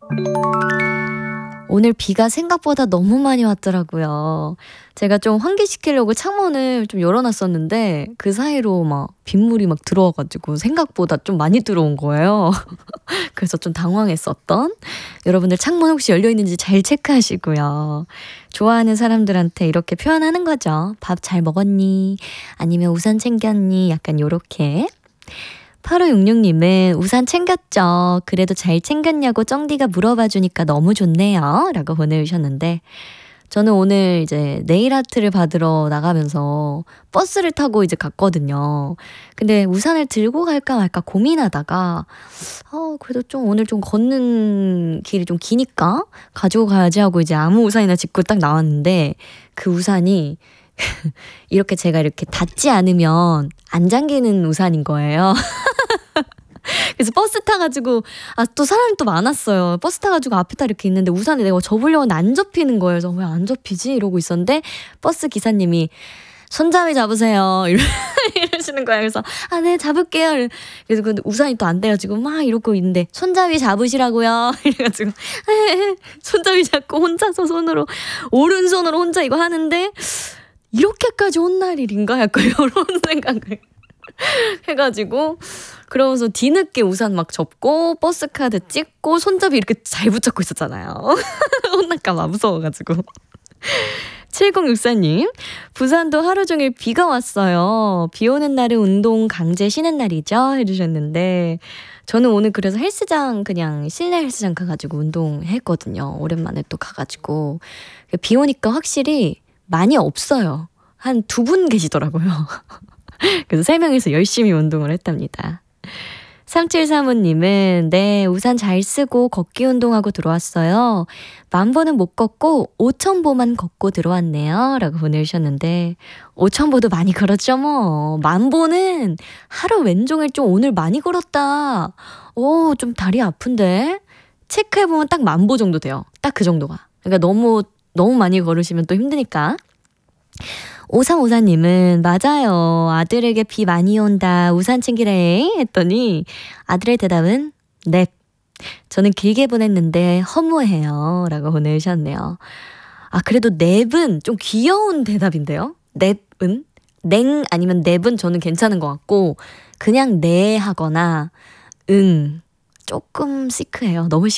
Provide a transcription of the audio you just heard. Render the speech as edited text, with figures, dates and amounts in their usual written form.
오늘 비가 생각보다 너무 많이 왔더라고요. 제가 좀 환기시키려고 창문을 좀 열어놨었는데 그 사이로 막 빗물이 막 들어와가지고 생각보다 좀 많이 들어온 거예요. 그래서 좀 당황했었던. 여러분들 창문 혹시 열려있는지 잘 체크하시고요. 좋아하는 사람들한테 이렇게 표현하는 거죠. 밥 잘 먹었니? 아니면 우산 챙겼니? 약간 요렇게. 8566님은 우산 챙겼죠. 그래도 잘 챙겼냐고 쩡디가 물어봐주니까 너무 좋네요. 라고 보내주셨는데 저는 오늘 이제 네일 아트를 받으러 나가면서 버스를 타고 이제 갔거든요. 근데 우산을 들고 갈까 말까 고민하다가 그래도 좀 오늘 좀 걷는 길이 좀 기니까 가지고 가야지 하고 이제 아무 우산이나 짚고 딱 나왔는데 그 우산이 이렇게 제가 이렇게 닿지 않으면 안 잠기는 우산인 거예요. 그래서 버스 타가지고 또 사람이 또 많았어요. 버스 타가지고 앞에다 이렇게 있는데 우산에 내가 접으려고 하는데 안 접히는 거예요. 그래서 왜 안 접히지? 이러고 있었는데 버스 기사님이 손잡이 잡으세요. 이러시는 거예요. 그래서 네 잡을게요. 그래서 근데 우산이 또 안 돼가지고 막 이러고 있는데 손잡이 잡으시라고요. 이래가지고 손잡이 잡고 혼자서 손으로 오른손으로 혼자 이거 하는데 이렇게까지 혼날 일인가? 약간 이런 생각을 해가지고 그러면서 뒤늦게 우산 막 접고 버스카드 찍고 손잡이 이렇게 잘 붙잡고 있었잖아요. 혼날까봐 무서워가지고. 7064님, 부산도 하루 종일 비가 왔어요. 비 오는 날은 운동 강제 쉬는 날이죠? 해주셨는데 저는 오늘 그래서 헬스장 그냥 실내 헬스장 가가지고 운동했거든요. 오랜만에 또 가가지고 비 오니까 확실히 많이 없어요. 한 2분 계시더라고요. 그래서 3명이서 열심히 운동을 했답니다. 3735님은 네 우산 잘 쓰고 걷기 운동하고 들어왔어요. 10,000보는 못 걷고 5,000보만 걷고 들어왔네요. 라고 보내주셨는데 5,000보도 많이 걸었죠 뭐. 10,000보는 하루 왼종일 좀 오늘 많이 걸었다. 좀 다리 아픈데? 체크해보면 딱 10,000보 정도 돼요. 딱 그 정도가. 그러니까 너무 많이 걸으시면 또 힘드니까. 5354님은 맞아요. 아들에게 비 많이 온다. 우산 챙기래 했더니 아들의 대답은 넵. 저는 길게 보냈는데 허무해요. 라고 보내주셨네요. 그래도 넵은 좀 귀여운 대답인데요. 넵은? 냉 아니면 넵은 저는 괜찮은 것 같고 그냥 네 하거나 응 조금 시크해요. 너무